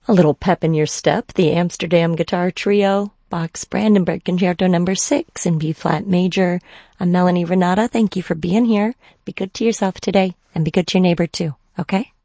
A little pep in your step, the Amsterdam Guitar Trio, Bach's Brandenburg Concerto No. 6 in B-flat major. I'm Melanie Renata. Thank you for being here. Be good to yourself today, and be good to your neighbor too, okay?